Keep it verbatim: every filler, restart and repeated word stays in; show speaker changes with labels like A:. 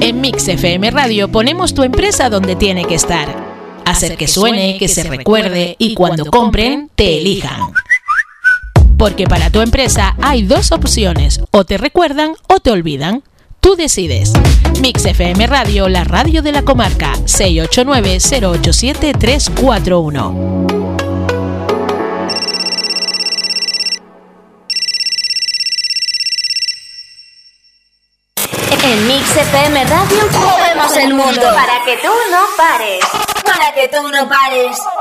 A: En Mix F M Radio ponemos tu empresa donde tiene que estar. Hacer que suene, que se recuerde y cuando compren, te elijan. Porque para tu empresa hay dos opciones, o te recuerdan o te olvidan. Tú decides. Mix F M Radio, la radio de la comarca, seis ocho nueve, cero ocho siete, tres cuatro uno.
B: En Mix F M Radio movemos el mundo para que tú no pares. Para que tú no pares.